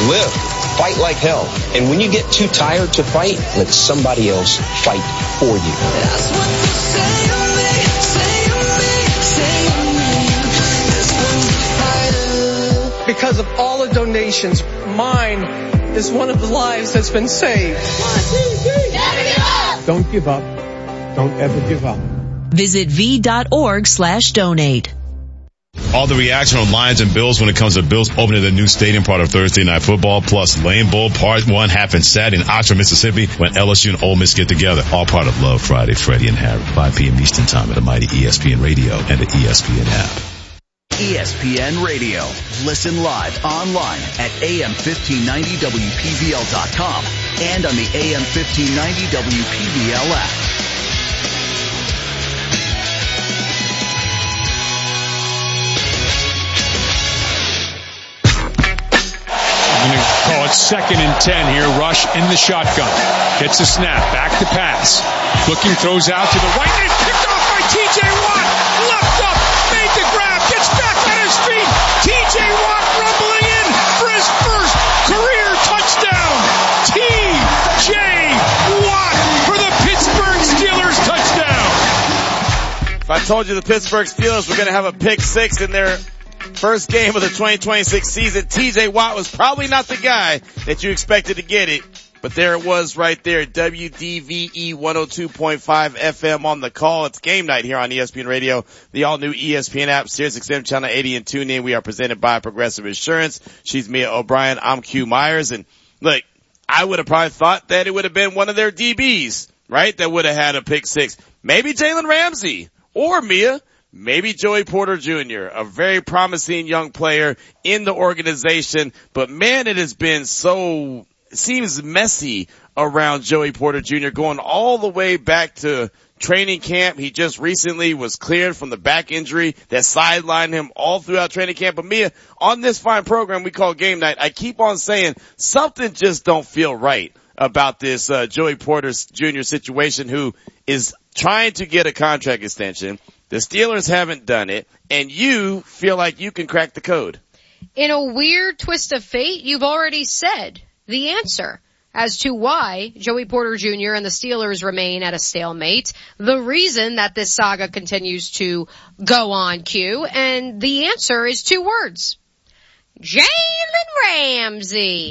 Live. Fight like hell. And when you get too tired to fight, let somebody else fight for you. That's what they say to me, say to me, say to me. This one's fighter. Because of all the donations, mine is one of the lives that's been saved. Never give up. Don't give up. Don't ever give up. Visit v.org/donate. All the reaction on Lions and Bills when it comes to Bills opening the new stadium part of Thursday Night Football, plus Lane Bowl Part 1 happens Saturday in Oxford, Mississippi when LSU and Ole Miss get together. All part of Love Friday, Freddie and Harry, 5 p.m. Eastern Time at the mighty ESPN Radio and the ESPN app. ESPN Radio. Listen live online at AM1590WPVL.com and on the AM1590 WPVL app. Going to call it 2nd and 10 here. Rush in the shotgun. Gets a snap. Back to pass. Looking, throws out to the right. And it's picked off by T.J. Watt. Left up. Made the grab. Gets back on his feet. T.J. Watt rumbling in for his first career touchdown. T.J. Watt for the Pittsburgh Steelers touchdown. If I told you the Pittsburgh Steelers were going to have a pick six in their first game of the 2026 season, T.J. Watt was probably not the guy that you expected to get it. But there it was right there, WDVE 102.5 FM on the call. It's game night here on ESPN Radio, the all-new ESPN app, SiriusXM Channel 80 and TuneIn. We are presented by Progressive Insurance. She's Mia O'Brien. I'm Q Myers. And look, I would have probably thought that it would have been one of their DBs, right, that would have had a pick six. Maybe Jalen Ramsey or Mia. Maybe Joey Porter Jr., a very promising young player in the organization. But man, it has been it seems messy around Joey Porter Jr. going all the way back to training camp. He just recently was cleared from the back injury that sidelined him all throughout training camp. But Mia, on this fine program we call Game Night, I keep on saying something just don't feel right about this Joey Porter Jr. situation, who is trying to get a contract extension. The Steelers haven't done it, and you feel like you can crack the code. In a weird twist of fate, you've already said the answer as to why Joey Porter Jr. and the Steelers remain at a stalemate, the reason that this saga continues to go on, Q, and the answer is 2 words. Jalen Ramsey.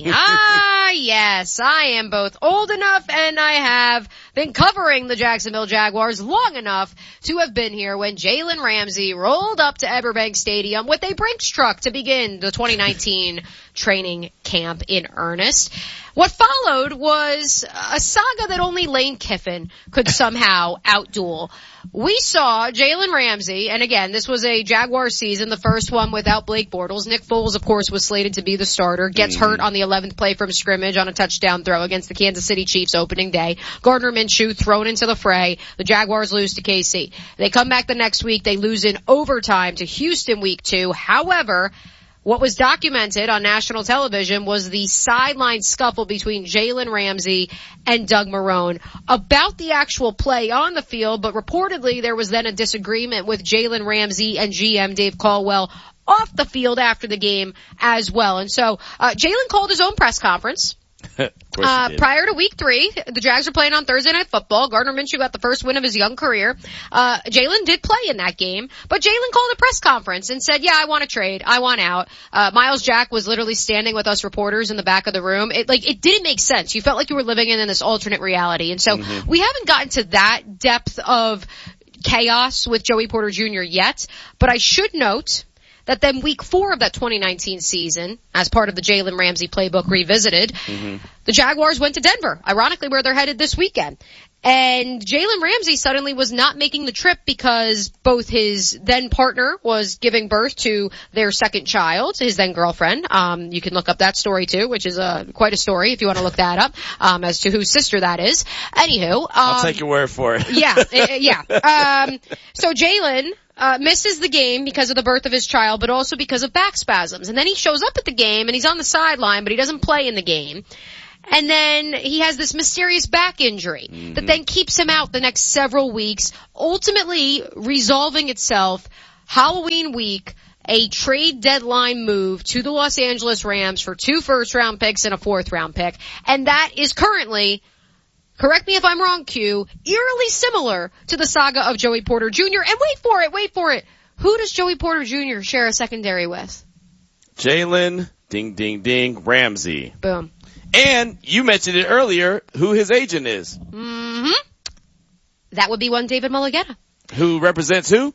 Yes, I am both old enough and I have been covering the Jacksonville Jaguars long enough to have been here when Jalen Ramsey rolled up to Everbank Stadium with a Brinks truck to begin the 2019 training camp in earnest. What followed was a saga that only Lane Kiffin could somehow outduel. We saw Jalen Ramsey, and again, this was a Jaguar season, the first one without Blake Bortles. Nick Foles, of course, was slated to be the starter, gets hurt on the 11th play from scrimmage on a touchdown throw against the Kansas City Chiefs opening day. Gardner Minshew thrown into the fray. The Jaguars lose to KC. They come back the next week. They lose in overtime to Houston week 2. However, what was documented on national television was the sideline scuffle between Jalen Ramsey and Doug Marrone about the actual play on the field, but reportedly there was then a disagreement with Jalen Ramsey and GM Dave Caldwell off the field after the game as well. And so Jalen called his own press conference. Prior to week 3, the Jags are playing on Thursday Night Football. Gardner Minshew got the first win of his young career. Jalen did play in that game, but Jalen called a press conference and said, yeah, I want to trade. I want out. Miles Jack was literally standing with us reporters in the back of the room. It didn't make sense. You felt like you were living in this alternate reality. And so we haven't gotten to that depth of chaos with Joey Porter Jr. yet, but I should note that then week 4 of that 2019 season, as part of the Jalen Ramsey playbook revisited, the Jaguars went to Denver, ironically where they're headed this weekend. And Jalen Ramsey suddenly was not making the trip because both his then partner was giving birth to their second child, his then girlfriend. You can look up that story too, which is quite a story if you want to look that up, as to whose sister that is. Anywho, I'll take your word for it. Yeah. So Jalen misses the game because of the birth of his child, but also because of back spasms. And then he shows up at the game and he's on the sideline, but he doesn't play in the game. And then he has this mysterious back injury that then keeps him out the next several weeks, ultimately resolving itself Halloween week. a trade deadline move to the Los Angeles Rams for 2 first-round picks and a 4th-round pick. And that is currently, correct me if I'm wrong, Q, eerily similar to the saga of Joey Porter Jr. And wait for it. Who does Joey Porter Jr. share a secondary with? Jalen, ding, ding, ding, Ramsey. Boom. And you mentioned it earlier, who his agent is. Mm-hmm. That would be one David Mulligetta. Who represents who?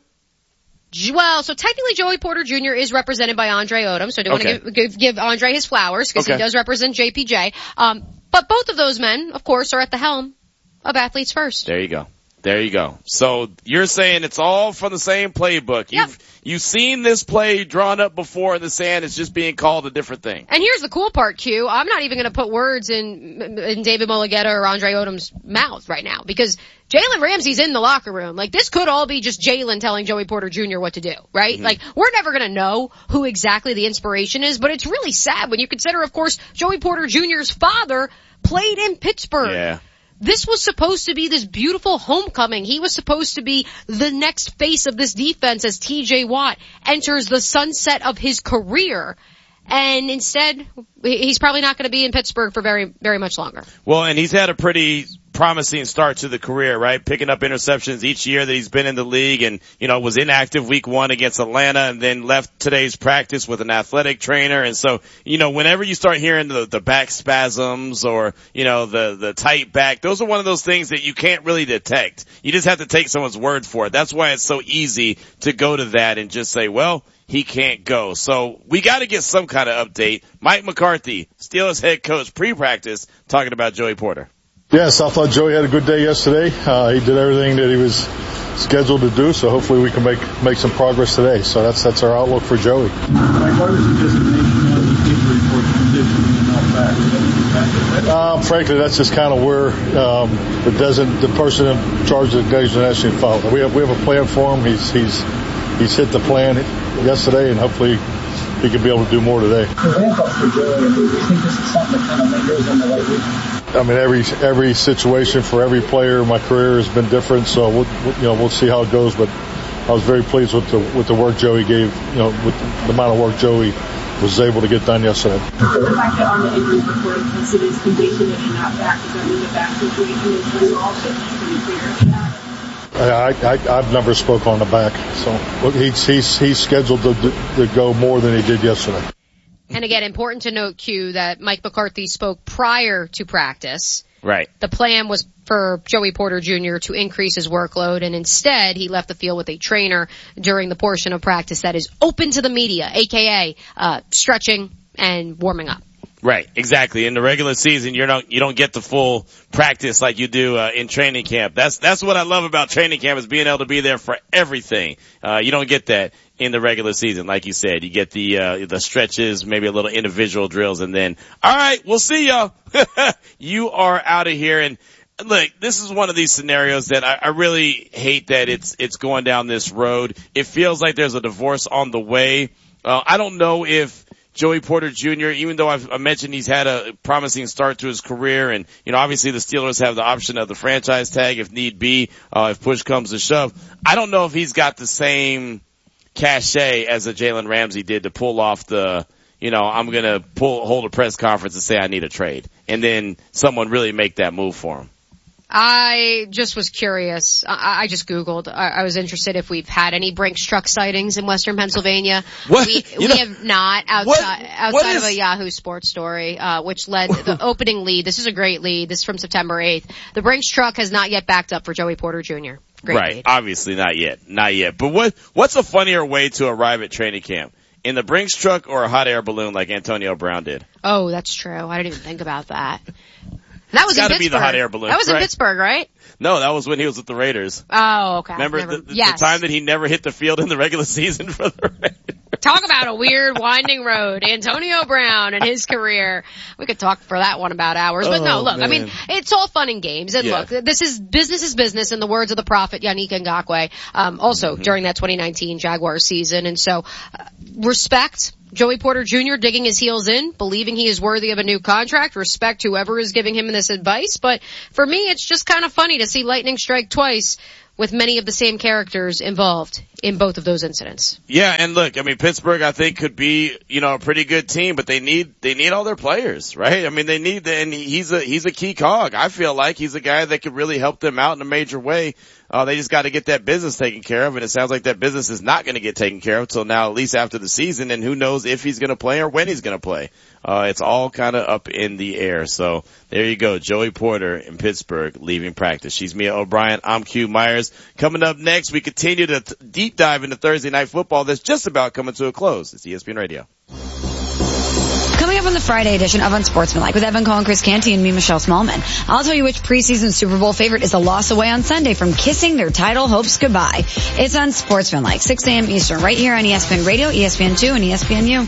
Well, so technically Joey Porter Jr. is represented by Andre Odom, so I do want to give Andre his flowers, because he does represent JPJ. But both of those men, of course, are at the helm of Athletes First. There you go. So you're saying it's all from the same playbook. Yep. You've seen this play drawn up before in the sand. It's just being called a different thing. And here's the cool part, Q. I'm not even going to put words in David Mulligetta or Andre Odom's mouth right now, because Jalen Ramsey's in the locker room. Like, this could all be just Jalen telling Joey Porter Jr. what to do, right? Mm-hmm. Like, we're never going to know who exactly the inspiration is, but it's really sad when you consider, of course, Joey Porter Jr.'s father played in Pittsburgh. Yeah. This was supposed to be this beautiful homecoming. He was supposed to be the next face of this defense as TJ Watt enters the sunset of his career. And instead, he's probably not going to be in Pittsburgh for very, very much longer. Well, and he's had a pretty promising start to the career, right? Picking up interceptions each year that he's been in the league, and, was inactive week 1 against Atlanta, and then left today's practice with an athletic trainer. And so, whenever you start hearing the back spasms or, the tight back, those are one of those things that you can't really detect. You just have to take someone's word for it. That's why it's so easy to go to that and just say, well, he can't go. So we got to get some kind of update. Mike McCarthy, Steelers head coach, pre-practice, talking about Joey Porter. Yes, I thought Joey had a good day yesterday. He did everything that he was scheduled to do, so hopefully we can make some progress today. So that's our outlook for Joey. Frankly, that's just kind of where the person in charge of the designation felt. We have a plan for him. He's hit the plan yesterday, and hopefully he can be able to do more today. I mean, every situation for every player in my career has been different, so we'll see how it goes. But I was very pleased with the work Joey gave, with the amount of work Joey was able to get done yesterday. The fact that on the injury report it considers conditioning and not back, does that mean the back situation is resolved? It's pretty clear. I've never spoke on the back, so he's scheduled to go more than he did yesterday. And again, important to note, Q, that Mike McCarthy spoke prior to practice. Right. The plan was for Joey Porter Jr. to increase his workload, and instead he left the field with a trainer during the portion of practice that is open to the media, aka stretching and warming up. Right, exactly. In the regular season, you don't get the full practice like you do in training camp. That's what I love about training camp, is being able to be there for everything. You don't get that in the regular season, like you said. You get the stretches, maybe a little individual drills, and then, all right, we'll see y'all. You are out of here. And look, this is one of these scenarios that I really hate that it's going down this road. It feels like there's a divorce on the way. I don't know if Joey Porter Jr., even though I mentioned he's had a promising start to his career, and, obviously the Steelers have the option of the franchise tag if need be, if push comes to shove. I don't know if he's got the same cachet as a Jalen Ramsey did to pull off the, I'm going to hold a press conference and say I need a trade, and then someone really make that move for him. I just was curious. I just Googled. I was interested if we've had any Brinks truck sightings in Western Pennsylvania. What? We have not, outside of a Yahoo Sports story, which led the opening lead. This is a great lead. This is from September 8th. The Brinks truck has not yet backed up for Joey Porter Jr. Great right. lead. Obviously not yet. But what's a funnier way to arrive at training camp? In the Brinks truck or a hot air balloon like Antonio Brown did? Oh, that's true. I didn't even think about that. That was in Pittsburgh. Be the hot air balloon. That was in Pittsburgh, right? No, that was when he was with the Raiders. Oh, okay. Remember the time that he never hit the field in the regular season for the Raiders? Talk about a weird winding road. Antonio Brown and his career. We could talk for that one about hours. But no, look, man. I mean, it's all fun and games. And look, this is business in the words of the prophet Yannick Ngakoue, also during that 2019 Jaguars season. And so, respect Joey Porter Jr. digging his heels in, believing he is worthy of a new contract. Respect whoever is giving him this advice. But for me, it's just kind of funny to see lightning strike twice with many of the same characters involved in both of those incidents. Yeah, and look, I mean, Pittsburgh, I think, could be, a pretty good team, but they need all their players, right? I mean, and he's a key cog. I feel like he's a guy that could really help them out in a major way. They just got to get that business taken care of, and it sounds like that business is not going to get taken care of till now, at least after the season, and who knows if he's going to play or when he's going to play. It's all kind of up in the air. So there you go, Joey Porter in Pittsburgh leaving practice. She's Mia O'Brien. I'm Q Myers. Coming up next, we continue to deep dive into Thursday Night Football that's just about coming to a close. It's ESPN Radio. Coming up on the Friday edition of Unsportsmanlike with Evan Cohen, Chris Canty, and me, Michelle Smallman. I'll tell you which preseason Super Bowl favorite is a loss away on Sunday from kissing their title hopes goodbye. It's Unsportsmanlike, 6 a.m. Eastern, right here on ESPN Radio, ESPN2, and ESPNU.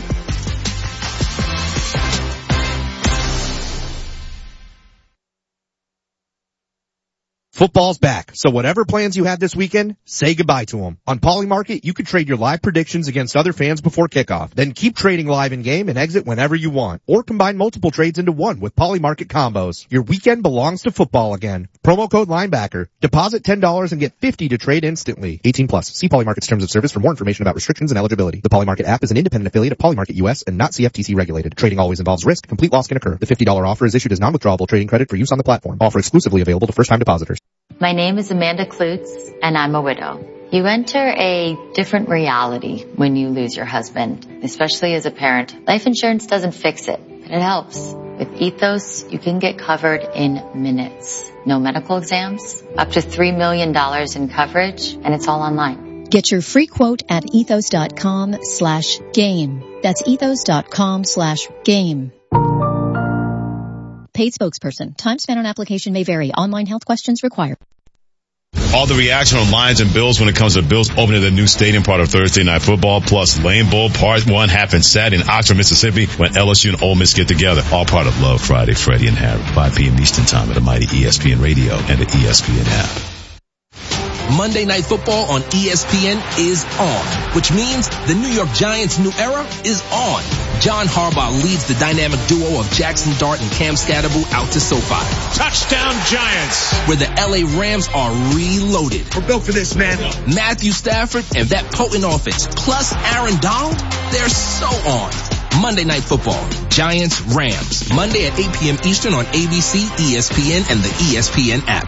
Football's back, so whatever plans you had this weekend, say goodbye to them. On Polymarket, you can trade your live predictions against other fans before kickoff. Then keep trading live in-game and exit whenever you want. Or combine multiple trades into one with Polymarket combos. Your weekend belongs to football again. Promo code linebacker. Deposit $10 and get $50 to trade instantly. 18 plus. See Polymarket's terms of service for more information about restrictions and eligibility. The Polymarket app is an independent affiliate of Polymarket US and not CFTC regulated. Trading always involves risk. Complete loss can occur. The $50 offer is issued as non-withdrawable trading credit for use on the platform. Offer exclusively available to first-time depositors. My name is Amanda Klutz, and I'm a widow. You enter a different reality when you lose your husband, especially as a parent. Life insurance doesn't fix it, but it helps. With Ethos, you can get covered in minutes. No medical exams, up to $3 million in coverage, and it's all online. Get your free quote at ethos.com/game. That's ethos.com/game. Paid spokesperson. Time spent on application may vary. Online health questions required. All the reaction from Lions and Bills when it comes to Bills opening the new stadium part of Thursday Night Football, plus Lane Bowl Part 1 happened Saturday in Oxford, Mississippi when LSU and Ole Miss get together. All part of Love Friday, Freddie and Harry, 5 p.m. Eastern Time at the mighty ESPN Radio and the ESPN app. Monday Night Football on ESPN is on, which means the New York Giants' new era is on. John Harbaugh leads the dynamic duo of Jackson Dart and Cam Scatterbo out to SoFi. Touchdown Giants! Where the LA Rams are reloaded. We're built for this, man. Matthew Stafford and that potent offense, plus Aaron Donald, they're so on. Monday Night Football, Giants, Rams. Monday at 8 p.m. Eastern on ABC, ESPN, and the ESPN app.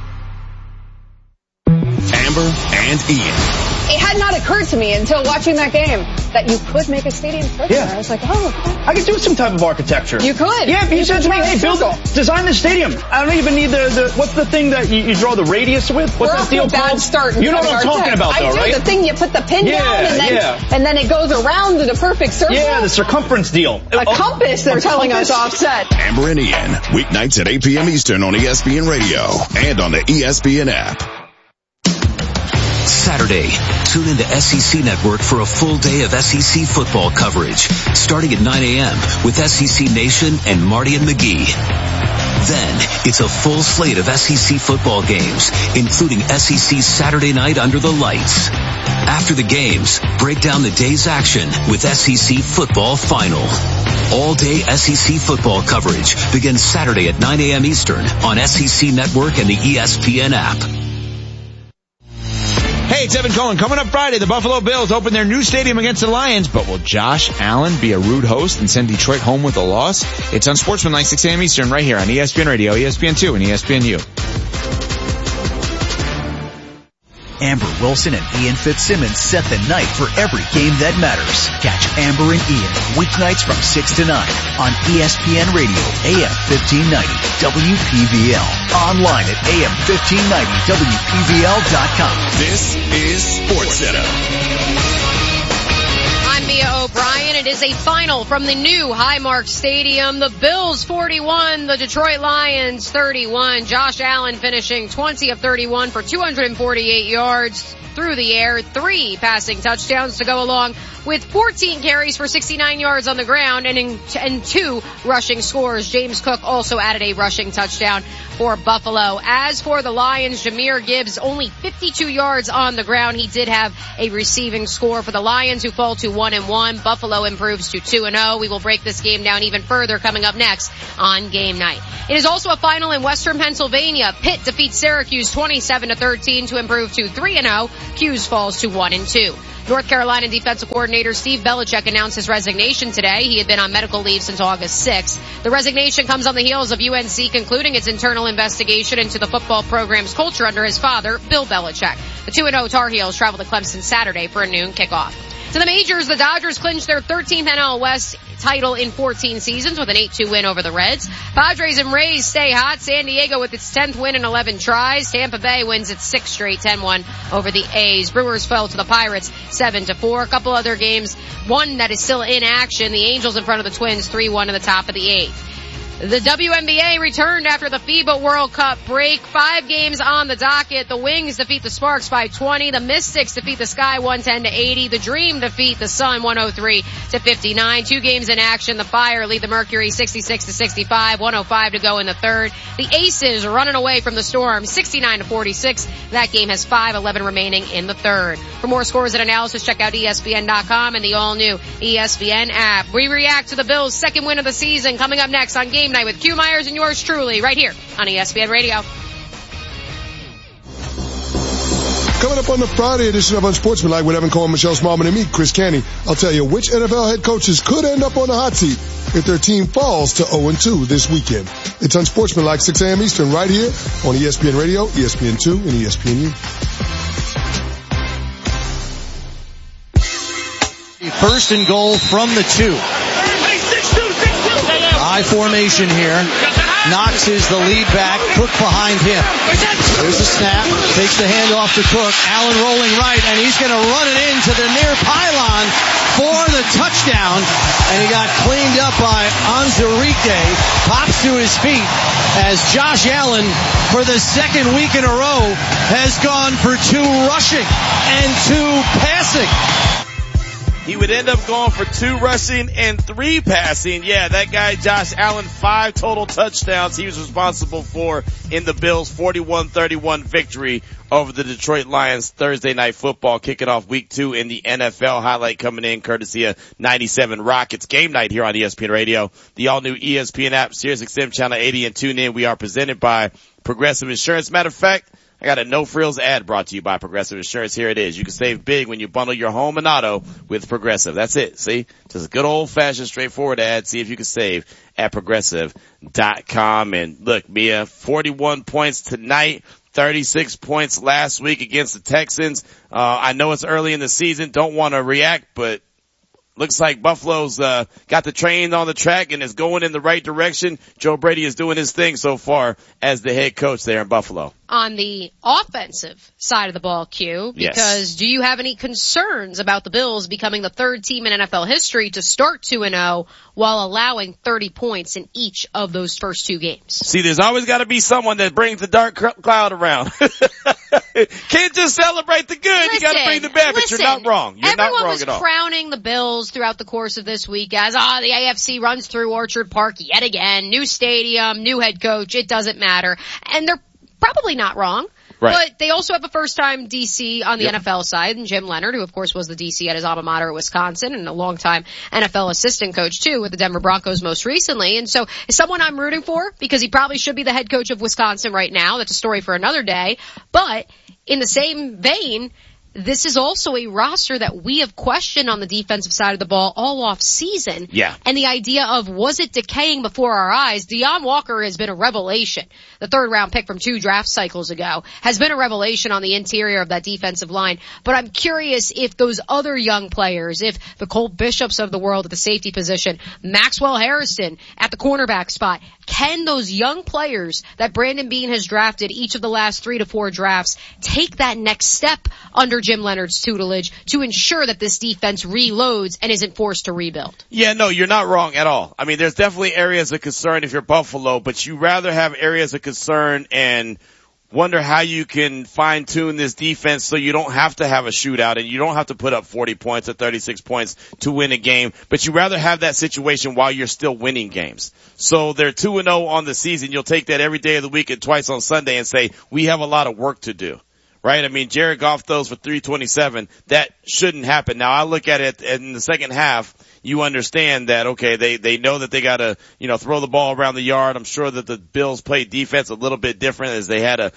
Amber and Ian. It had not occurred to me until watching that game that you could make a stadium circular. Yeah. I was like, I could do some type of architecture. You could? Yeah, you said to me, hey, design the stadium. I don't even need the what's the thing that you draw the radius with? What's that deal called? Start you know what I'm talking about, though, right? The thing you put the pin down and then it goes around to the perfect circle. Yeah, the circumference deal. A compass, they're telling us offset. Amber and Ian, weeknights at 8 p.m. Eastern on ESPN Radio and on the ESPN app. Saturday, tune in to SEC Network for a full day of SEC football coverage, starting at 9 a.m. with SEC Nation and Marty and McGee. Then, it's a full slate of SEC football games, including SEC Saturday Night Under the Lights. After the games, break down the day's action with SEC Football Final. All-day SEC football coverage begins Saturday at 9 a.m. Eastern on SEC Network and the ESPN app. Hey, it's Evan Cohen. Coming up Friday, the Buffalo Bills open their new stadium against the Lions, but will Josh Allen be a rude host and send Detroit home with a loss? It's on Sportsmanlike, 6 a.m. Eastern, right here on ESPN Radio, ESPN2, and ESPNU. Amber Wilson and Ian Fitzsimmons set the night for every game that matters. Catch Amber and Ian weeknights from 6 to 9 on ESPN Radio, AM 1590, WPVL. Online at AM1590WPVL.com. This is SportsCenter. I'm Mia O'Brien. It is a final from the new Highmark Stadium. The Bills 41, the Detroit Lions 31. Josh Allen finishing 20 of 31 for 248 yards through the air, 3 passing touchdowns to go along with 14 carries for 69 yards on the ground and 2 rushing scores. James Cook also added a rushing touchdown for Buffalo. As for the Lions, Jahmyr Gibbs only 52 yards on the ground. He did have a receiving score for the Lions, who fall to 1-1 1-1. Buffalo improves to 2-0. We will break this game down even further coming up next on Game Night. It is also a final in Western Pennsylvania. Pitt defeats Syracuse 27-13 to improve to 3-0. 'Cuse falls to 1-2. North Carolina defensive coordinator Steve Belichick announced his resignation today. He had been on medical leave since August 6th. The resignation comes on the heels of UNC concluding its internal investigation into the football program's culture under his father, Bill Belichick. The 2-0 Tar Heels travel to Clemson Saturday for a noon kickoff. To the majors, the Dodgers clinched their 13th NL West title in 14 seasons with an 8-2 win over the Reds. Padres and Rays stay hot. San Diego with its 10th win in 11 tries. Tampa Bay wins its 6th straight 10-1 over the A's. Brewers fell to the Pirates 7-4. A couple other games. One that is still in action. The Angels in front of the Twins 3-1 in the top of the 8th. The WNBA returned after the FIBA World Cup break. 5 games on the docket. The Wings defeat the Sparks by 20. The Mystics defeat the Sky 110-80. The Dream defeat the Sun 103-59. 2 games in action. The Fire lead the Mercury 66-65. 105 to go in the third. The Aces running away from the Storm 69-46. That game has 5:11 remaining in the third. For more scores and analysis, check out ESPN.com and the all-new ESPN app. We react to the Bills' second win of the season coming up next on Game Night with Q Myers and yours truly right here on ESPN Radio. Coming up on the Friday edition of Unsportsmanlike with Evan Cohen, Michelle Smallman, and me, Chris Canty, I'll tell you which NFL head coaches could end up on the hot seat if their team falls to 0-2 this weekend. It's Unsportsmanlike, 6 a.m. Eastern, right here on ESPN Radio, ESPN2, and ESPNU. First and goal from the 2. I formation here. Knox is the lead back. Cook behind him. There's a snap. Takes the handoff to Cook. Allen rolling right, and he's going to run it into the near pylon for the touchdown. And he got cleaned up by Anzarike. Pops to his feet as Josh Allen, for the second week in a row, has gone for 2 rushing and 2 passing. He would end up going for 2 rushing and 3 passing. Yeah, that guy Josh Allen, 5 total touchdowns he was responsible for in the Bills' 41-31 victory over the Detroit Lions Thursday Night Football, kicking off week 2 in the NFL. Highlight coming in courtesy of 97 Rockets. Game Night here on ESPN Radio, the all-new ESPN app, SiriusXM Channel 80, and tune in. We are presented by Progressive Insurance. Matter of fact, I got a no-frills ad brought to you by Progressive Insurance. Here it is. You can save big when you bundle your home and auto with Progressive. That's it. See? Just a good old-fashioned, straightforward ad. See if you can save at Progressive.com. And look, Mia, 41 points tonight, 36 points last week against the Texans. I know it's early in the season. Don't want to react, but looks like Buffalo's got the train on the track and is going in the right direction. Joe Brady is doing his thing so far as the head coach there in Buffalo. On the offensive side of the ball, Q, because do you have any concerns about the Bills becoming the 3rd team in NFL history to start 2-0 while allowing 30 points in each of those first 2 games? See, there's always got to be someone that brings the dark cloud around. Can't just celebrate the good. You got to bring the bad, but you're not wrong. You're not wrong at all. Everyone was crowning the Bills throughout the course of this week as, the AFC runs through Orchard Park yet again. New stadium, new head coach. It doesn't matter. And they're probably not wrong. Right. But they also have a first-time DC on the NFL side, and Jim Leonard, who of course was the DC at his alma mater at Wisconsin, and a long-time NFL assistant coach too with the Denver Broncos most recently. And so is someone I'm rooting for because he probably should be the head coach of Wisconsin right now. That's a story for another day. But in the same vein, this is also a roster that we have questioned on the defensive side of the ball all off season. Yeah. And the idea of, was it decaying before our eyes? Deion Walker has been a revelation. The 3rd round pick from 2 draft cycles ago has been a revelation on the interior of that defensive line. But I'm curious if those other young players, if the Cole Bishops of the world at the safety position, Maxwell Harrison at the cornerback spot, can those young players that Brandon Beane has drafted each of the last 3 to 4 drafts take that next step under Jim Leonard's tutelage to ensure that this defense reloads and isn't forced to rebuild? Yeah, no, you're not wrong at all. I mean, there's definitely areas of concern if you're Buffalo, but you rather have areas of concern and wonder how you can fine-tune this defense so you don't have to have a shootout and you don't have to put up 40 points or 36 points to win a game, but you rather have that situation while you're still winning games. So they're 2-0 on the season. You'll take that every day of the week and twice on Sunday and say, we have a lot of work to do. right? I mean, Jared Goff throws for 327. That shouldn't happen. Now, I look at it in the second half. You understand that, okay, they know that they gotta, throw the ball around the yard. I'm sure that the Bills played defense a little bit different as they had a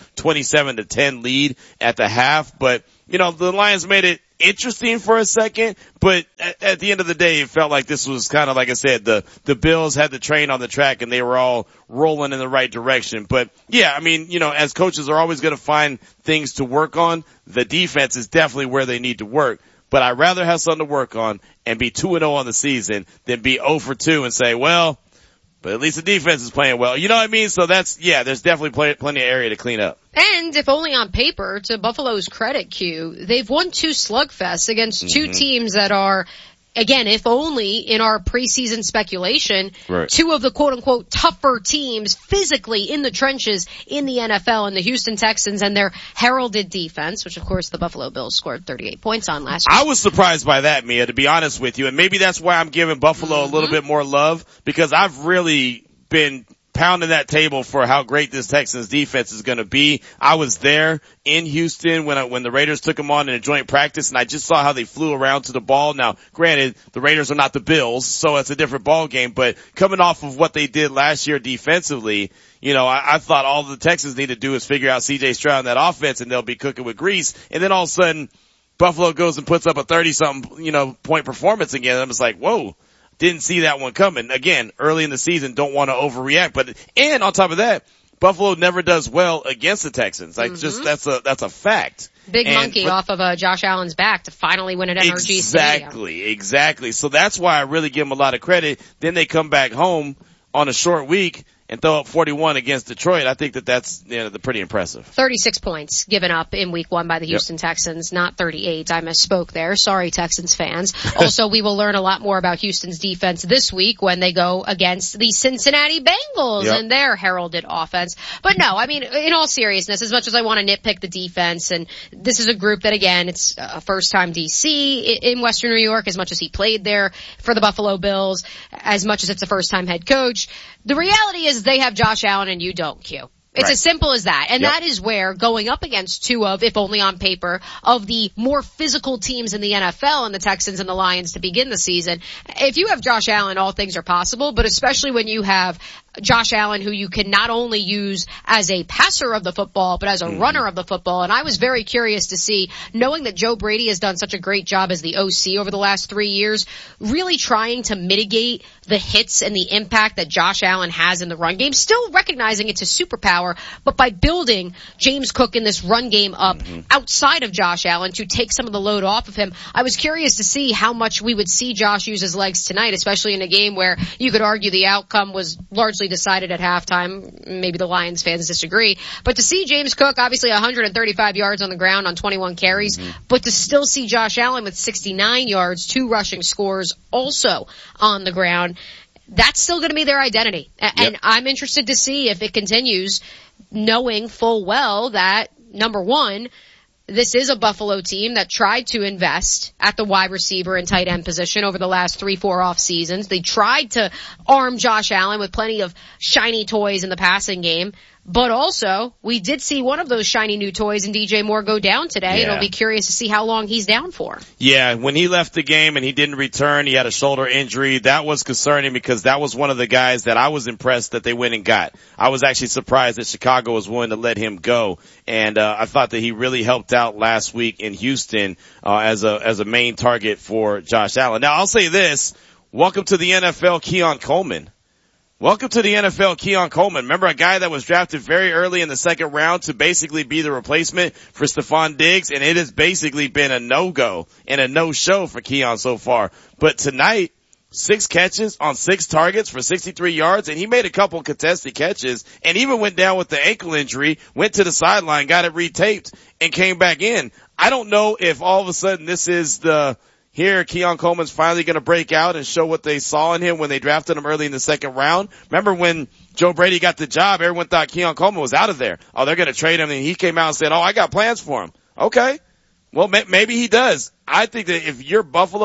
27-10 lead at the half. But, the Lions made it interesting for a second, but at the end of the day, it felt like this was kind of, like I said, the Bills had the train on the track and they were all rolling in the right direction. But yeah, I mean, as coaches are always going to find things to work on, the defense is definitely where they need to work. But I'd rather have something to work on and be 2-0 on the season than be 0 for 2 and say, well, but at least the defense is playing well. You know what I mean? So there's definitely plenty of area to clean up. And if only on paper, to Buffalo's credit, Q, they've won 2 slugfests against 2 teams that are, again, if only in our preseason speculation, right, 2 of the quote-unquote tougher teams physically in the trenches in the NFL, and the Houston Texans and their heralded defense, which of course the Buffalo Bills scored 38 points on last year. I was surprised by that, Mia, to be honest with you, and maybe that's why I'm giving Buffalo a little bit more love, because I've really been pounding that table for how great this Texans defense is going to be. I was there in Houston when the Raiders took them on in a joint practice, and I just saw how they flew around to the ball. Now, granted, the Raiders are not the Bills, so it's a different ball game, but coming off of what they did last year defensively, I thought all the Texans need to do is figure out C.J. Stroud in that offense, and they'll be cooking with grease. And then all of a sudden, Buffalo goes and puts up a 30-something, point performance again. I'm just like, whoa. Didn't see that one coming. Again, early in the season, don't want to overreact. And on top of that, Buffalo never does well against the Texans. That's a fact. Big monkey off of Josh Allen's back to finally win at NRG Stadium. Exactly. So that's why I really give them a lot of credit. Then they come back home on a short week and throw up 41 against Detroit. I think that's pretty impressive. 36 points given up in week 1 by the Houston Texans, not 38. I misspoke there. Sorry, Texans fans. Also, we will learn a lot more about Houston's defense this week when they go against the Cincinnati Bengals and their heralded offense. But no, I mean, in all seriousness, as much as I want to nitpick the defense, and this is a group that, again, it's a first-time DC in Western New York, as much as he played there for the Buffalo Bills, as much as it's a first-time head coach. The reality is they have Josh Allen and you don't, Q. It's as simple as that. And that is where going up against 2 of, if only on paper, of the more physical teams in the NFL, and the Texans and the Lions to begin the season, if you have Josh Allen, all things are possible, but especially when you have Josh Allen, who you can not only use as a passer of the football, but as a runner of the football. And I was very curious to see, knowing that Joe Brady has done such a great job as the OC over the last 3 years, really trying to mitigate the hits and the impact that Josh Allen has in the run game, still recognizing it's a superpower, but by building James Cook in this run game up outside of Josh Allen to take some of the load off of him. I was curious to see how much we would see Josh use his legs tonight, especially in a game where you could argue the outcome was largely decided at halftime. Maybe the Lions fans disagree. But to see James Cook, obviously 135 yards on the ground on 21 carries, but to still see Josh Allen with 69 yards, 2 rushing scores also on the ground, that's still going to be their identity. And I'm interested to see if it continues, knowing full well that, number one, this is a Buffalo team that tried to invest at the wide receiver and tight end position over the last 3-4 off seasons. They tried to arm Josh Allen with plenty of shiny toys in the passing game. But also, we did see one of those shiny new toys in DJ Moore go down today, and I'll be curious to see how long he's down for. Yeah, when he left the game and he didn't return, he had a shoulder injury. That was concerning because that was one of the guys that I was impressed that they went and got. I was actually surprised that Chicago was willing to let him go, and I thought that he really helped out last week in Houston as a main target for Josh Allen. Now, I'll say this. Welcome to the NFL, Keon Coleman. Welcome to the NFL, Keon Coleman. Remember, a guy that was drafted very early in the second round to basically be the replacement for Stephon Diggs, and it has basically been a no-go and a no-show for Keon so far. But tonight, 6 catches on 6 targets for 63 yards, and he made a couple contested catches and even went down with the ankle injury, went to the sideline, got it retaped, and came back in. I don't know if all of a sudden this is here, Keon Coleman's finally going to break out and show what they saw in him when they drafted him early in the second round. Remember when Joe Brady got the job, everyone thought Keon Coleman was out of there. Oh, they're going to trade him. And he came out and said, I got plans for him. Okay. Well, maybe he does. I think that if you're Buffalo,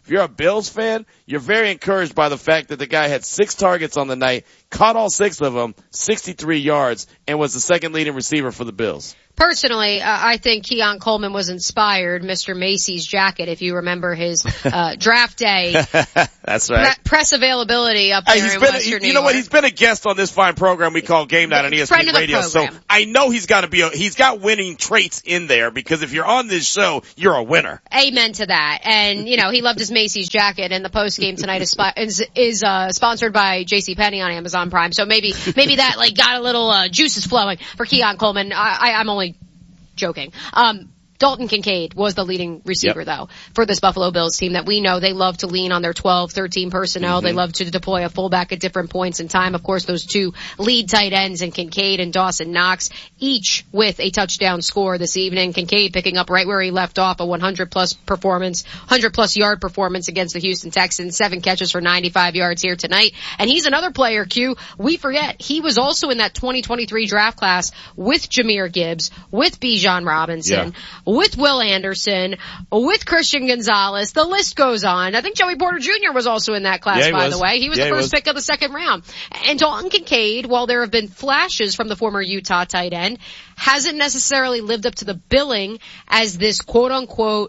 if you're a Bills fan, you're very encouraged by the fact that the guy had 6 targets on the night, caught all 6 of them, 63 yards, and was the second leading receiver for the Bills. Personally, I think Keon Coleman was inspired, Mr. Macy's jacket, if you remember his draft day. That's right. Press availability up there in Western New York. You know what? He's been a guest on this fine program we call Game Night on ESPN Radio. So I know he's got winning traits in there, because if you're on this show, you're a winner. Amen to that. And, you know, he loved his Macy's jacket, and the post game tonight is sponsored by JCPenney on Amazon Prime. So maybe that like got a little juices flowing for Keon Coleman. I'm only joking. Dalton Kincaid was the leading receiver, though, for this Buffalo Bills team that we know they love to lean on their 12, 13 personnel. They love to deploy a fullback at different points in time. Of course, those 2 lead tight ends in Kincaid and Dawson Knox, each with a touchdown score this evening. Kincaid picking up right where he left off, a 100-plus yard performance against the Houston Texans, 7 catches for 95 yards here tonight. And he's another player, Q. We forget he was also in that 2023 draft class with Jahmyr Gibbs, with Bijan Robinson, with Will Anderson, with Christian Gonzalez. The list goes on. I think Joey Porter Jr. was also in that class, by the way. He was the first pick of the second round. And Dalton Kincaid, while there have been flashes from the former Utah tight end, hasn't necessarily lived up to the billing as this quote-unquote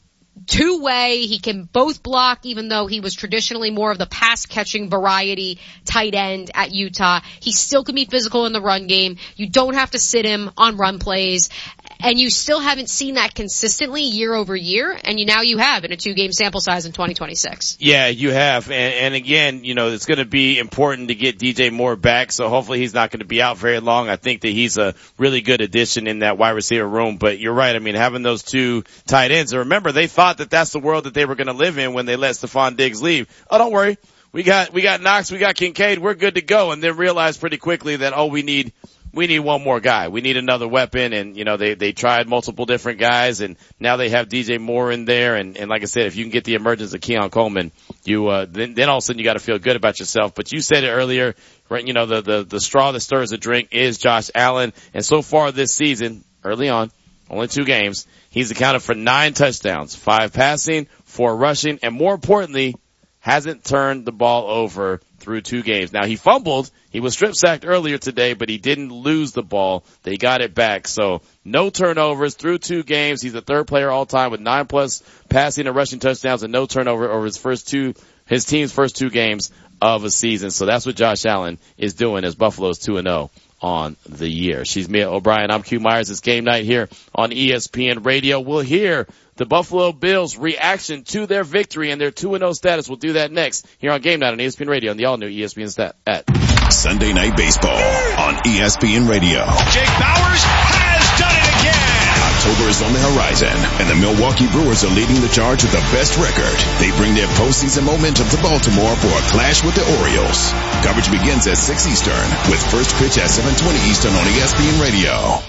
two-way. He can both block, even though he was traditionally more of the pass-catching variety tight end at Utah. He still can be physical in the run game. You don't have to sit him on run plays. And you still haven't seen that consistently year over year, and now you have in a 2-game sample size in 2026. Yeah, you have. And again, you know, it's going to be important to get DJ Moore back, so hopefully he's not going to be out very long. I think that he's a really good addition in that wide receiver room. But you're right. I mean, having those 2 tight ends, and remember, they thought that that's the world that they were going to live in when they let Stephon Diggs leave. Oh, don't worry. We got Knox, we got Kincaid, we're good to go. And then realized pretty quickly that, we need one more guy. We need another weapon. And, you know, they tried multiple different guys, and now they have DJ Moore in there. And like I said, if you can get the emergence of Keon Coleman, then all of a sudden you got to feel good about yourself. But you said it earlier, right? You know, the straw that stirs the drink is Josh Allen. And so far this season, early on, only 2 games, he's accounted for 9 touchdowns, 5 passing, 4 rushing, and more importantly, hasn't turned the ball over through 2 games. Now, he fumbled. He was strip sacked earlier today, but he didn't lose the ball. They got it back. So no turnovers through 2 games. He's the 3rd player all time with 9+ passing and rushing touchdowns and no turnover over his team's first 2 games of a season. So that's what Josh Allen is doing as Buffalo's 2-0 on the year. She's Mia O'Brien. I'm Q Myers. It's Game Night here on ESPN Radio. We'll hear the Buffalo Bills' reaction to their victory and their 2-0 status. We'll do that next here on Game Night on ESPN Radio and the all-new ESPN app. Sunday Night Baseball on ESPN Radio. Jake Bauers has done it again. October is on the horizon, and the Milwaukee Brewers are leading the charge with the best record. They bring their postseason momentum to Baltimore for a clash with the Orioles. Coverage begins at 6 Eastern with first pitch at 7:20 Eastern on ESPN Radio.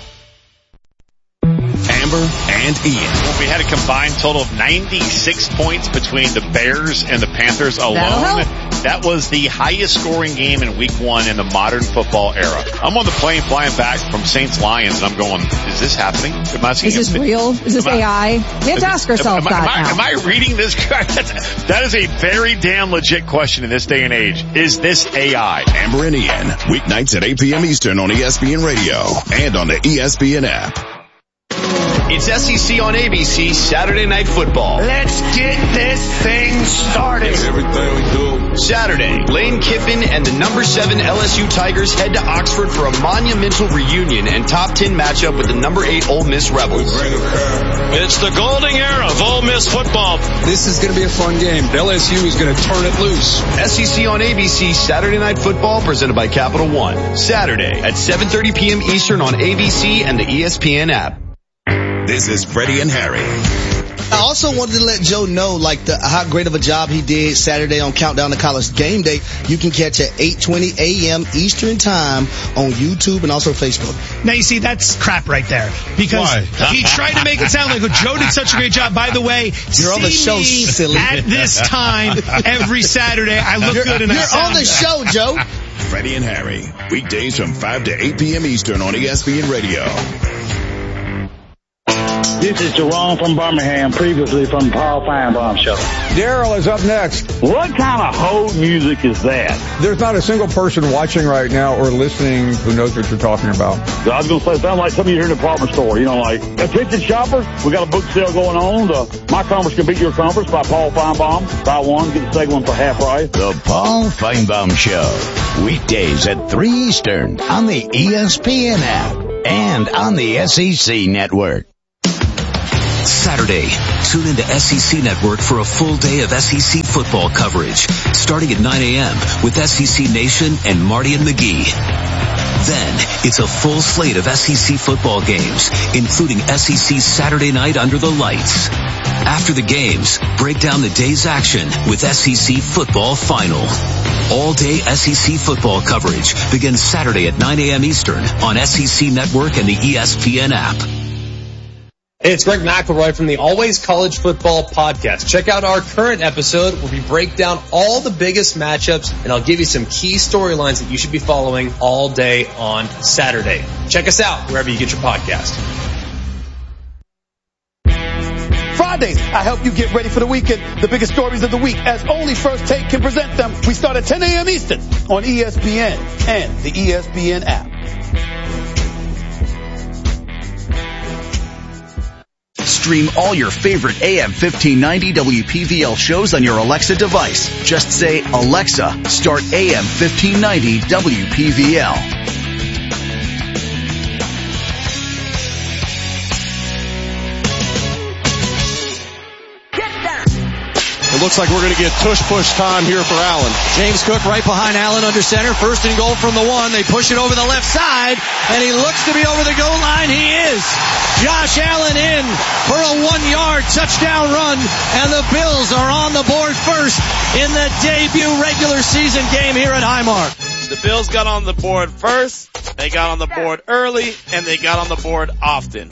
Amber and Ian. We had a combined total of 96 points between the Bears and the Panthers alone. That was the highest scoring game in week 1 in the modern football era. I'm on the plane flying back from Saints Lions, and I'm going, is this happening? Is this real? Is this AI? We have to ask ourselves that. Am I reading this correct? That is a very damn legit question in this day and age. Is this AI? Amber and Ian, weeknights at 8 p.m. Eastern on ESPN Radio and on the ESPN app. It's SEC on ABC Saturday Night Football. Let's get this thing started. Everything we do. Saturday, Lane Kiffin and the number 7 LSU Tigers head to Oxford for a monumental reunion and top 10 matchup with the number 8 Ole Miss Rebels. It's the golden era of Ole Miss football. This is going to be a fun game. LSU is going to turn it loose. SEC on ABC Saturday Night Football presented by Capital One. Saturday at 7:30 p.m. Eastern on ABC and the ESPN app. This is Freddie and Harry. I also wanted to let Joe know, how great of a job he did Saturday on Countdown to College Game Day. You can catch at 8:20 a.m. Eastern Time on YouTube and also Facebook. Now, you see, that's crap right there. Because he tried to make it sound like Joe did such a great job. By the way, you're on the show, silly. At this time, every Saturday, I look good and I sound You're on the show, Joe. Freddie and Harry, weekdays from 5 to 8 p.m. Eastern on ESPN Radio. This is Jerome from Birmingham, previously from Paul Feinbaum Show. Daryl is up next. What kind of hold music is that? There's not a single person watching right now or listening who knows what you're talking about. So I was going to say, it sounds like something you hear in a department store. You know, like, attention shoppers, we got a book sale going on. My Conference Can Beat Your Conference by Paul Feinbaum. Buy one, get the second one for half price. The Paul Feinbaum Show. Weekdays at 3 Eastern on the ESPN app and on the SEC Network. Saturday, tune into SEC Network for a full day of SEC football coverage, starting at 9 a.m. with SEC Nation and Marty and McGee. Then, it's a full slate of SEC football games, including SEC Saturday Night Under the Lights. After the games, break down the day's action with SEC Football Final. All-day SEC football coverage begins Saturday at 9 a.m. Eastern on SEC Network and the ESPN app. Hey, it's Greg McElroy from the Always College Football Podcast. Check out our current episode where we break down all the biggest matchups, and I'll give you some key storylines that you should be following all day on Saturday. Check us out wherever you get your podcast. Fridays, I help you get ready for the weekend. The biggest stories of the week, as only First Take can present them. We start at 10 a.m. Eastern on ESPN and the ESPN app. Stream all your favorite AM 1590 WPVL shows on your Alexa device. Just say, Alexa, start AM 1590 WPVL. It looks like we're going to get tush-push time here for Allen. James Cook right behind Allen under center. First and goal from the 1. They push it over the left side, and he looks to be over the goal line. He is. Josh Allen in for a 1-yard touchdown run, and the Bills are on the board first in the debut regular season game here at Highmark. The Bills got on the board first, they got on the board early, and they got on the board often.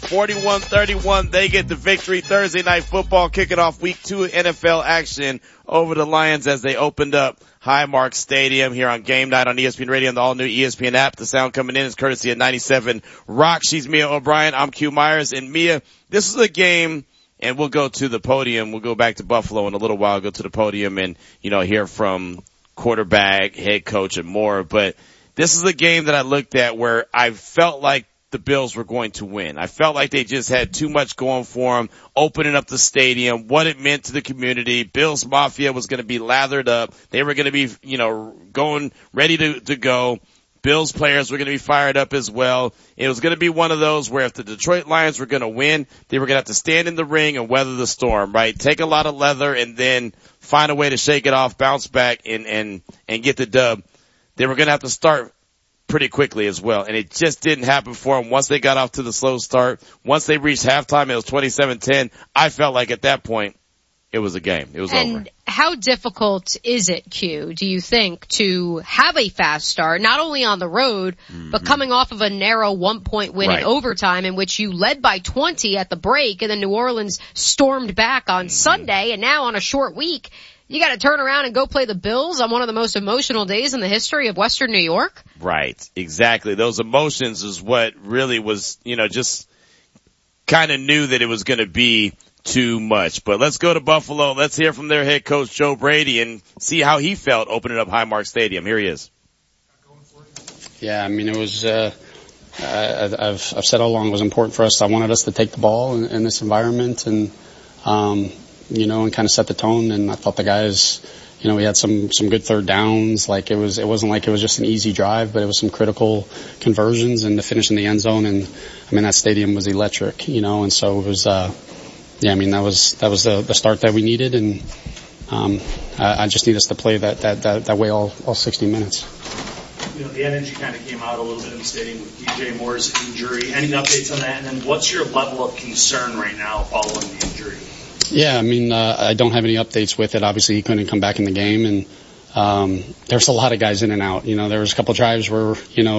41-31, they get the victory. Thursday Night Football kicking off week 2 NFL action over the Lions as they opened up Highmark Stadium here on Game Night on ESPN Radio and the all-new ESPN app. The sound coming in is courtesy of 97 Rock. She's Mia O'Brien. I'm Q Myers. And Mia, this is a game, and we'll go to the podium. We'll go back to Buffalo in a little while, go to the podium and, hear from quarterback, head coach, and more. But this is a game that I looked at where I felt like the Bills were going to win. I felt like they just had too much going for them, opening up the stadium, what it meant to the community. Bills Mafia was going to be lathered up. They were going to be, going ready to go. Bills players were going to be fired up as well. It was going to be one of those where if the Detroit Lions were going to win, they were going to have to stand in the ring and weather the storm, right? Take a lot of leather and then find a way to shake it off, bounce back and get the dub. They were going to have to start pretty quickly as well. And it just didn't happen for them. Once they got off to the slow start, once they reached halftime, it was 27-10. I felt like at that point, it was a game. It was over. And how difficult is it, Q, do you think, to have a fast start, not only on the road, but coming off of a narrow 1-point win in overtime in which you led by 20 at the break and then New Orleans stormed back on Sunday, and now on a short week, you got to turn around and go play the Bills on one of the most emotional days in the history of Western New York? Right, exactly. Those emotions is what really was, just kind of knew that it was going to be too much. But let's go to Buffalo. Let's hear from their head coach, Joe Brady, and see how he felt opening up Highmark Stadium. Here he is. Yeah, it was, I've said all along it was important for us. I wanted us to take the ball in this environment and, and kind of set the tone. And I thought the guys, we had some good third downs. Like it wasn't like it was just an easy drive, but it was some critical conversions and to finish in the end zone. And that stadium was electric, and so it was, that was the start that we needed. And, I just need us to play that way all 60 minutes. The energy kind of came out a little bit in the stadium with DJ Moore's injury. Any updates on that? And then what's your level of concern right now following the injury? Yeah, I don't have any updates with it. Obviously, he couldn't come back in the game, and there's a lot of guys in and out. There was a couple drives where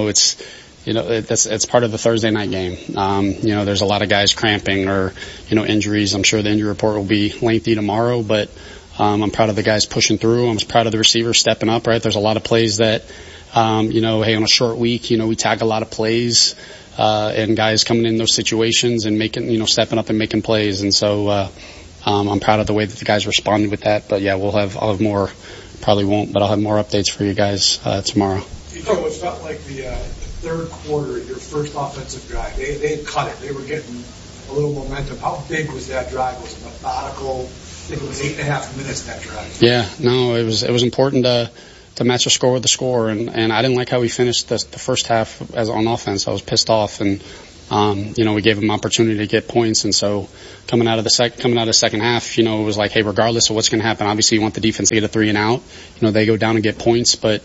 it's part of the Thursday night game. There's a lot of guys cramping or injuries. I'm sure the injury report will be lengthy tomorrow, but I'm proud of the guys pushing through. I'm proud of the receivers stepping up. Right, there's a lot of plays that hey, on a short week, we tag a lot of plays. and guys coming in those situations and stepping up and making plays. And so, I'm proud of the way that the guys responded with that. But yeah, I'll have more, probably won't, but I'll have more updates for you guys, tomorrow. You know, it felt like the third quarter, your first offensive drive, they had cut it. They were getting a little momentum. How big was that drive? Was it methodical? I think it was 8.5 minutes that drive. Yeah, no, it was important to match the score with the score, and I didn't like how we finished the first half on offense. I was pissed off, and we gave them opportunity to get points, and so coming out of the second half, it was like, hey, regardless of what's going to happen, obviously you want the defense to get a 3 and out. They go down and get points, but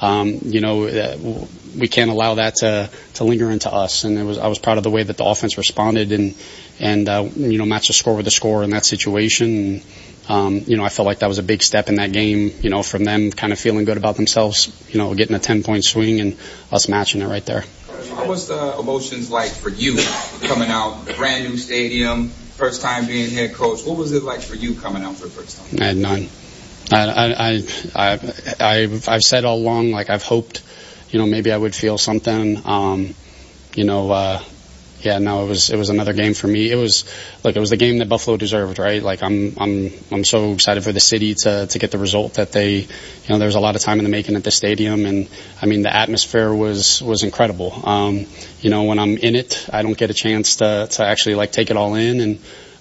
we can't allow that to linger into us. And I was proud of the way that the offense responded and matched the score with the score in that situation. And, I felt like that was a big step in that game, from them kind of feeling good about themselves, getting a 10-point swing and us matching it right there. What was the emotions like for you coming out, brand new stadium, first time being head coach? What was it like for you coming out for the first time? I had none. I've said all along, like I've hoped, maybe I would feel something. It was another game for me. It was the game that Buffalo deserved, right? Like I'm so excited for the city to get the result that they, there was a lot of time in the making at the stadium, and I mean the atmosphere was incredible. When I'm in it, I don't get a chance to actually like take it all in, and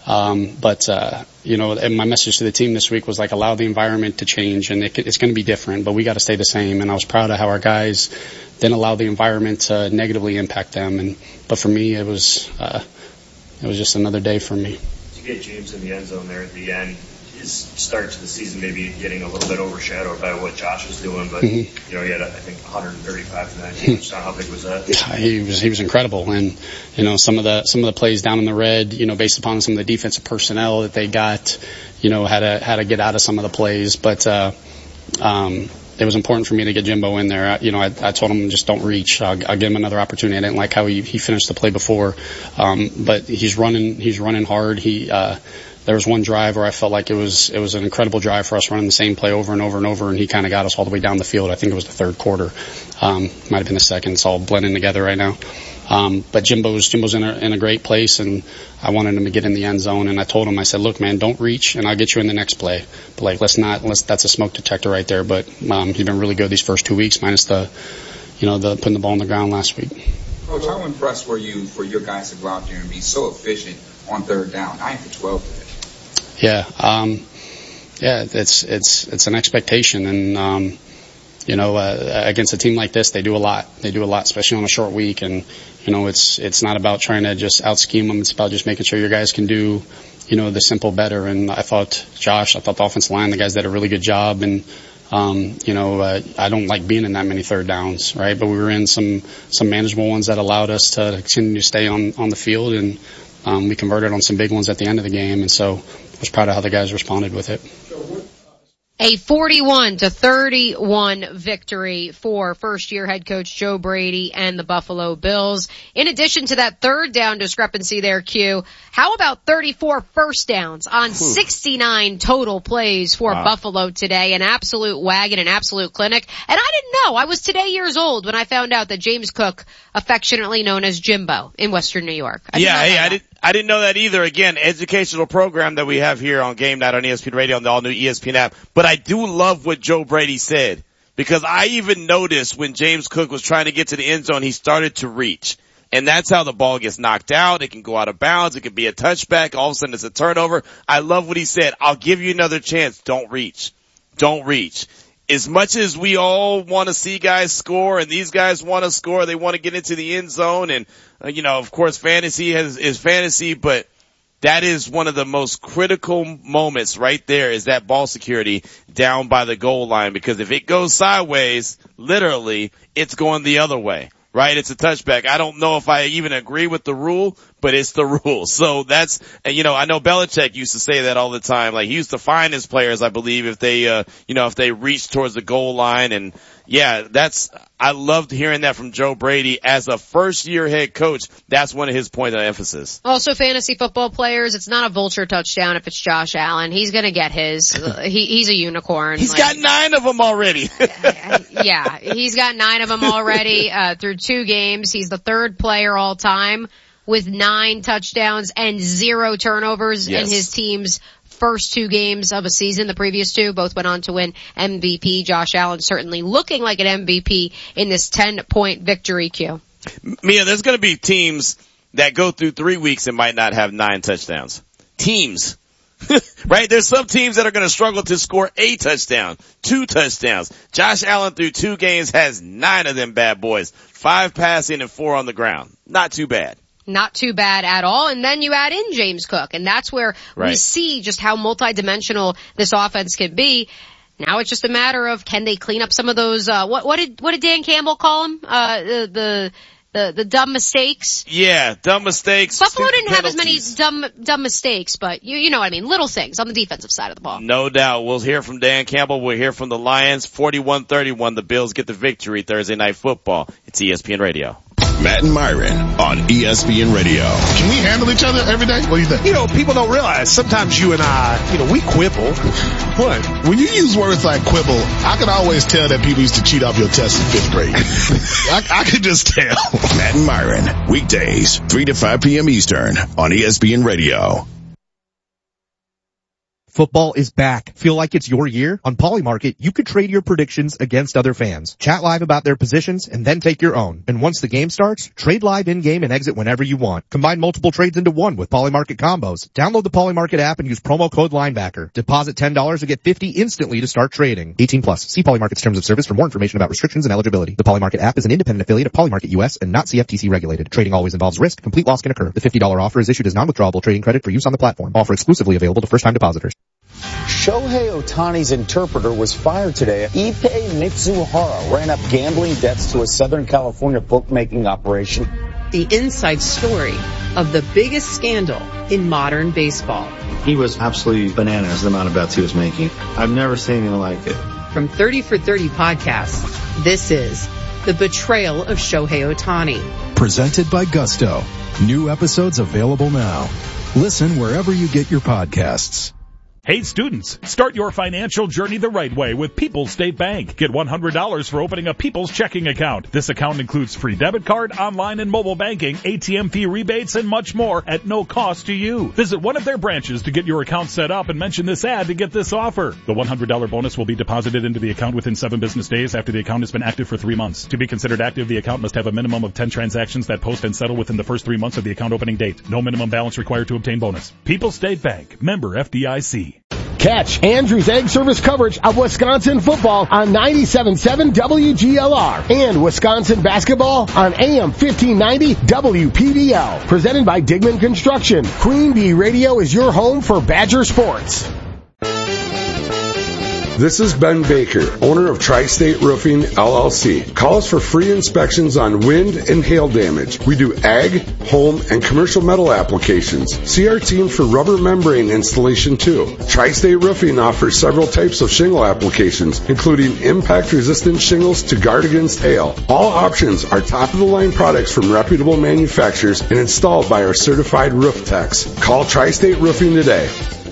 and my message to the team this week was like, allow the environment to change, and it's going to be different, but we got to stay the same. And I was proud of how our guys didn't allow the environment to negatively impact them. But for me, it was just another day for me. To get James in the end zone there at the end, his start to the season maybe getting a little bit overshadowed by what Josh was doing, but he had I think 135 tonight. So how big was that? He was incredible, and some of the plays down in the red, based upon some of the defensive personnel that they got, had to get out of some of the plays, but it was important for me to get Jimbo in there. I told him just don't reach. I'll give him another opportunity. I didn't like how he finished the play before, but he's running hard. There was one drive where I felt like it was an incredible drive for us, running the same play over and over and over, and he kind of got us all the way down the field. I think it was the third quarter. Might have been the second. It's all blending together right now. But Jimbo's in a great place, and I wanted him to get in the end zone, and I told him, I said, look, man, don't reach, and I'll get you in the next play. But that's a smoke detector right there. But he's been really good these first 2 weeks, minus the putting the ball on the ground last week. Coach, how impressed were you for your guys to go out there and be so efficient on third down, 9 for 12 today? Yeah, it's an expectation, and against a team like this, they do a lot. They do a lot, especially on a short week, and it's not about trying to just out scheme them. It's about just making sure your guys can do, the simple better. And I thought the offensive line, the guys did a really good job, and I don't like being in that many third downs, right? But we were in some manageable ones that allowed us to continue to stay on the field, and we converted on some big ones at the end of the game, and so I was proud of how the guys responded with it. A 41-31 victory for first-year head coach Joe Brady and the Buffalo Bills. In addition to that third down discrepancy there, Q, how about 34 first downs on 69 total plays for Buffalo today? An absolute wagon, an absolute clinic. And I didn't know. I was today years old when I found out that James Cook, affectionately known as Jimbo in Western New York. I didn't know that either. Again, educational program that we have here on Game Night on ESPN Radio and the all-new ESPN app. But I do love what Joe Brady said, because I even noticed when James Cook was trying to get to the end zone, he started to reach. And that's how the ball gets knocked out. It can go out of bounds. It could be a touchback. All of a sudden it's a turnover. I love what he said. I'll give you another chance. Don't reach. Don't reach. As much as we all want to see guys score, and these guys want to score, they want to get into the end zone, and of course, fantasy is fantasy, but that is one of the most critical moments right there, is that ball security down by the goal line, because if it goes sideways, literally, it's going the other way, right? It's a touchback. I don't know if I even agree with the rule, but it's the rules. So that's, you know, I know Belichick used to say that all the time. Like, he used to fine his players, I believe, if they, if they reach towards the goal line. And yeah, I loved hearing that from Joe Brady as a first year head coach. That's one of his points of emphasis. Also, fantasy football players, it's not a vulture touchdown if it's Josh Allen. He's gonna get his. He's a unicorn. He's got 9 of them already. Yeah, he's got 9 of them already, through 2 games. He's the 3rd player all time with 9 touchdowns and 0 turnovers in his team's first 2 games of a season. The previous 2 both went on to win MVP. Josh Allen certainly looking like an MVP in this 10-point victory, Q. Mia, there's going to be teams that go through 3 weeks and might not have 9 touchdowns. Teams. Right? There's some teams that are going to struggle to score a touchdown, 2 touchdowns. Josh Allen through 2 games has 9 of them bad boys. 5 passing and 4 on the ground. Not too bad. Not too bad at all. And then you add in James Cook, and that's where we see just how multidimensional this offense can be. Now it's just a matter of, can they clean up some of those, what did Dan Campbell call them? The dumb mistakes? Yeah, dumb mistakes. Buffalo didn't have as many dumb mistakes, but you know what I mean. Little things on the defensive side of the ball. No doubt. We'll hear from Dan Campbell. We'll hear from the Lions. 41-31. The Bills get the victory Thursday Night Football. It's ESPN Radio. Matt and Myron on ESPN Radio. Can we handle each other every day? What do you think? You know, people don't realize sometimes you and I, we quibble. What? When you use words like quibble, I can always tell that people used to cheat off your test in 5th grade. I could just tell. Matt and Myron, weekdays, 3 to 5 p.m. Eastern on ESPN Radio. Football is back. Feel like it's your year? On Polymarket, you could trade your predictions against other fans. Chat live about their positions and then take your own. And once the game starts, trade live in-game and exit whenever you want. Combine multiple trades into one with Polymarket combos. Download the Polymarket app and use promo code linebacker. Deposit $10 to get $50 instantly to start trading. 18 plus. See Polymarket's terms of service for more information about restrictions and eligibility. The Polymarket app is an independent affiliate of Polymarket US and not CFTC regulated. Trading always involves risk. Complete loss can occur. The $50 offer is issued as non-withdrawable trading credit for use on the platform. Offer exclusively available to first-time depositors. Shohei Ohtani's interpreter was fired today. Ippei Mitsuhara ran up gambling debts to a Southern California bookmaking operation. The inside story of the biggest scandal in modern baseball. He was absolutely bananas, the amount of bets he was making. I've never seen anything like it. From 30 for 30 podcasts, this is The Betrayal of Shohei Ohtani. Presented by Gusto. New episodes available now. Listen wherever you get your podcasts. Hey students, start your financial journey the right way with People's State Bank. Get $100 for opening a People's checking account. This account includes free debit card, online and mobile banking, ATM fee rebates, and much more at no cost to you. Visit one of their branches to get your account set up and mention this ad to get this offer. The $100 bonus will be deposited into the account within 7 business days after the account has been active for 3 months. To be considered active, the account must have a minimum of 10 transactions that post and settle within the first 3 months of the account opening date. No minimum balance required to obtain bonus. People's State Bank. Member FDIC. Catch Andrew's Egg Service coverage of Wisconsin football on 97.7 WGLR and Wisconsin basketball on AM 1590 WPVL. Presented by Digman Construction. Queen Bee Radio is your home for Badger sports. This is Ben Baker, owner of Tri-State Roofing, LLC. Call us for free inspections on wind and hail damage. We do ag, home, and commercial metal applications. See our team for rubber membrane installation too. Tri-State Roofing offers several types of shingle applications, including impact-resistant shingles to guard against hail. All options are top-of-the-line products from reputable manufacturers and installed by our certified roof techs. Call Tri-State Roofing today.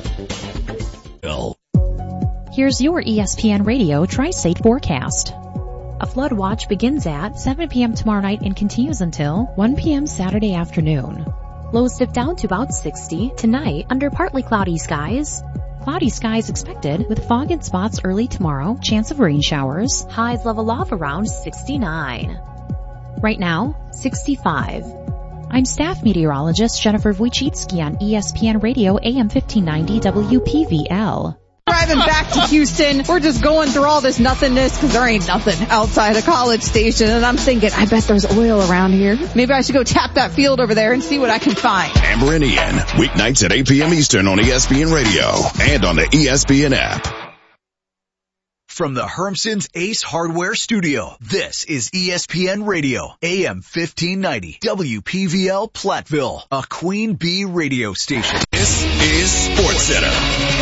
Here's your ESPN Radio Tri-State forecast. A flood watch begins at 7 p.m. tomorrow night and continues until 1 p.m. Saturday afternoon. Lows dip down to about 60 tonight under partly cloudy skies. Cloudy skies expected with fog in spots early tomorrow, chance of rain showers. Highs level off around 69. Right now, 65. I'm staff meteorologist Jennifer Wojcicki on ESPN Radio AM 1590 WPVL. Driving back to Houston, we're just going through all this nothingness because there ain't nothing outside a College Station. And I'm thinking, I bet there's oil around here. Maybe I should go tap that field over there and see what I can find. Amber and Ian, weeknights at 8 p.m. Eastern on ESPN Radio and on the ESPN app. from the Hermson's Ace Hardware Studio. This is ESPN Radio, AM 1590, WPVL Platteville, a Queen Bee radio station. This is SportsCenter.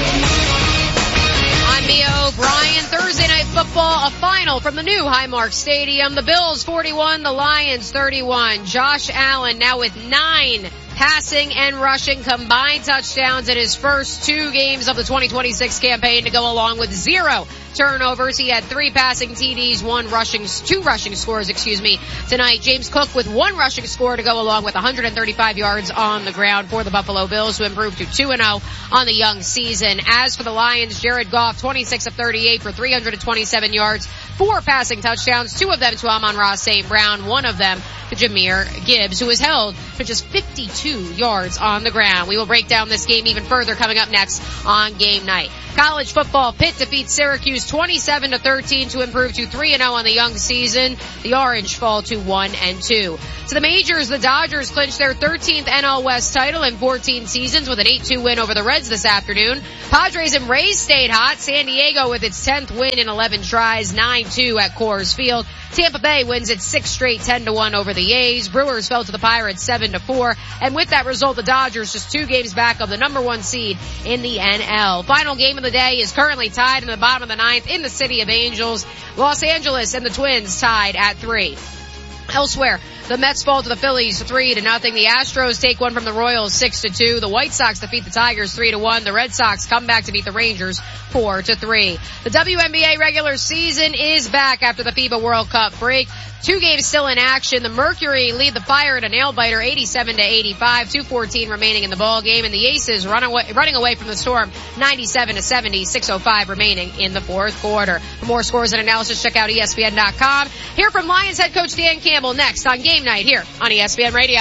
I'm Mia O'Brien. Thursday Night Football, a final from the new Highmark Stadium. The Bills 41, the Lions 31. Josh Allen now with 9 passing and rushing combined touchdowns in his first 2 games of the 2026 campaign to go along with 0 turnovers. He had 3 passing TDs, 2 rushing scores, tonight. James Cook with 1 rushing score to go along with 135 yards on the ground for the Buffalo Bills, who improved to 2-0 on the young season. As for the Lions, Jared Goff, 26 of 38 for 327 yards, 4 passing touchdowns, 2 of them to Amon-Ra St. Brown, 1 of them to Jahmyr Gibbs, who was held for just 52 yards on the ground. We will break down this game even further coming up next on Game Night. College football, Pitt defeats Syracuse 27-13 to improve to 3-0 on the young season. The Orange fall to 1-2. To the majors, the Dodgers clinched their 13th NL West title in 14 seasons with an 8-2 win over the Reds this afternoon. Padres and Rays stayed hot. San Diego with its 10th win in 11 tries, 9-2 at Coors Field. Tampa Bay wins its 6th straight 10-1 over the A's. Brewers fell to the Pirates 7-4. And with that result, the Dodgers just 2 games back of the number 1 seed in the NL. Final game of the day is currently tied in the bottom of the 9th in the City of Angels. Los Angeles and the Twins tied at 3. Elsewhere, the Mets fall to the Phillies 3-0. The Astros take one from the Royals 6-2. The White Sox defeat the Tigers 3-1. The Red Sox come back to beat the Rangers 4-3. The WNBA regular season is back after the FIBA World Cup break. 2 games still in action. The Mercury lead the Fire in a nail-biter 87-85. 2:14 remaining in the ball game. And the Aces running away from the Storm 97-70. 6:05 remaining in the fourth quarter. For more scores and analysis, check out ESPN.com. Hear from Lions head coach Dan Campbell next on Game Night here on ESPN Radio.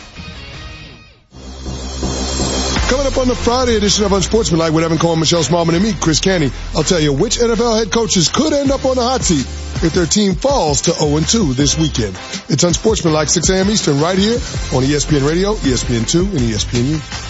Coming up on the Friday edition of Unsportsmanlike with Evan Cohen, Michelle Smallman, and me, Chris Canty, I'll tell you which NFL head coaches could end up on the hot seat if their team falls to 0-2 this weekend. It's Unsportsmanlike, 6 a.m. Eastern, right here on ESPN Radio, ESPN2, and ESPNU.